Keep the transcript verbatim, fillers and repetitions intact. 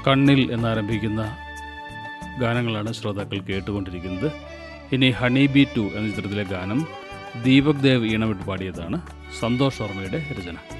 കണ്ണിൽ എന്നാരംഭിക്കുന്ന ഗാനങ്ങളാണ് ശ്രോതാക്കൾ കേട്ടുകൊണ്ടിരിക്കുന്നത്. ഇനി ഹണി ബി ടു എന്ന ചിത്രത്തിലെ ഗാനം ദീപക് ദേവ് ഈണമിട്ട് പാടിയതാണ്. സന്തോഷ് വർമ്മയുടെ രചന.